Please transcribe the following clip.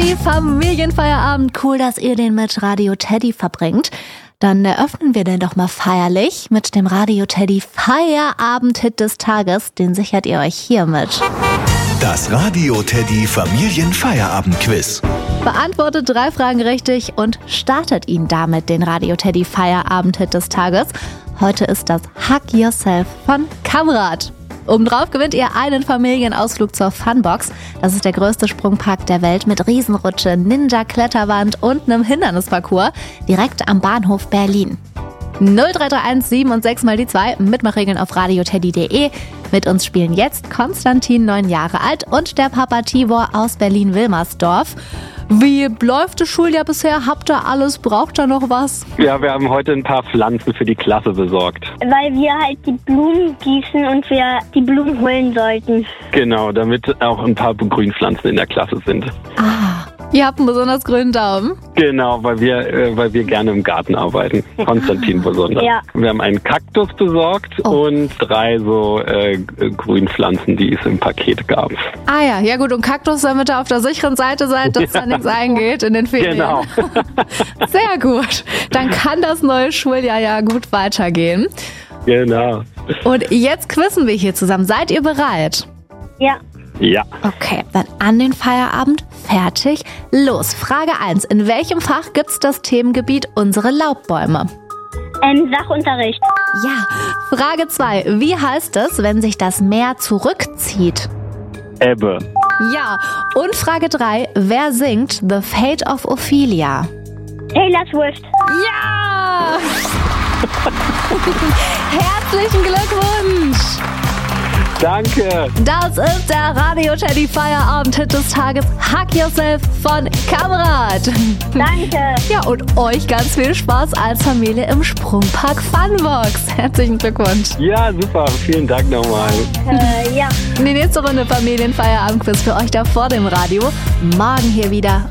Teddy Familienfeierabend. Cool, dass ihr den mit Radio Teddy verbringt. Dann eröffnen wir den doch mal feierlich mit dem Radio Teddy Feierabend-Hit des Tages. Den sichert ihr euch hiermit. Das Radio Teddy Familienfeierabend-Quiz. Beantwortet 3 Fragen richtig und startet ihn damit den Radio Teddy Feierabend-Hit des Tages. Heute ist das Hug Yourself von Kamrad. Obendrauf gewinnt ihr einen Familienausflug zur Funbox. Das ist der größte Sprungpark der Welt mit Riesenrutsche, Ninja-Kletterwand und einem Hindernisparcours direkt am Bahnhof Berlin. 0331 7 und 6 mal die 2, Mitmachregeln auf radioteddy.de. Mit uns spielen jetzt Konstantin, 9 Jahre alt, und der Papa Tibor aus Berlin-Wilmersdorf. Wie läuft das Schuljahr bisher? Habt ihr alles? Braucht ihr noch was? Ja, wir haben heute ein paar Pflanzen für die Klasse besorgt. Weil wir halt die Blumen gießen und wir die Blumen holen sollten. Genau, damit auch ein paar Grünpflanzen in der Klasse sind. Ihr habt einen besonders grünen Daumen. Genau, weil wir gerne im Garten arbeiten. Konstantin besonders. Ja. Wir haben einen Kaktus besorgt und 3 so Grünpflanzen, die es im Paket gab. Ja gut, und Kaktus, damit ihr auf der sicheren Seite seid, dass da nichts eingeht in den Ferien. Genau. Sehr gut. Dann kann das neue Schuljahr ja gut weitergehen. Genau. Und jetzt quizzen wir hier zusammen. Seid ihr bereit? Ja. Ja. Okay, dann an den Feierabend. Fertig. Los, Frage 1. In welchem Fach gibt's das Themengebiet unsere Laubbäume? Sachunterricht. Ja. Frage 2. Wie heißt es, wenn sich das Meer zurückzieht? Ebbe. Ja. Und Frage 3. Wer singt The Fate of Ophelia? Taylor Swift. Ja! Herzlichen Glückwunsch! Danke. Das ist der Radio Teddy Feierabend-Hit des Tages, Hug Yourself von Kamrad. Danke. Ja, und euch ganz viel Spaß als Familie im Sprungpark Funbox. Herzlichen Glückwunsch. Ja, super. Vielen Dank nochmal. Ja. Die nächste Runde Familienfeierabend-Quiz für euch da vor dem Radio. Morgen hier wieder